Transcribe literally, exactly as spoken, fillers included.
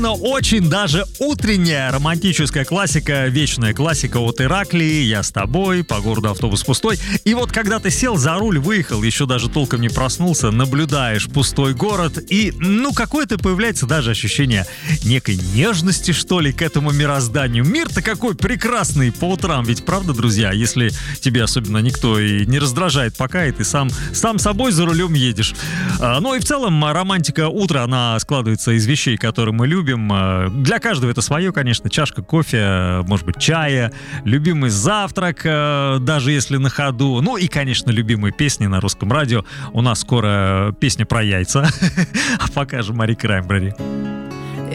Но очень даже утренняя романтическая классика, вечная классика от Ираклии, «Я с тобой», «По городу автобус пустой». И вот когда ты сел за руль, выехал, еще даже толком не проснулся, наблюдаешь пустой город, и, ну, какое-то появляется даже ощущение некой нежности, что ли, к этому мирозданию. Мир-то какой прекрасный по утрам, ведь правда, друзья, если тебе особенно никто и не раздражает пока, и ты сам, сам собой за рулем едешь. А, ну и в целом романтика утра, она складывается из вещей, которые мы любим. Для каждого это свое, конечно. Чашка кофе, может быть, чая, любимый завтрак, даже если на ходу. Ну и, конечно, любимые песни на русском радио. У нас скоро песня про яйца. А пока же Мари Краймбрери.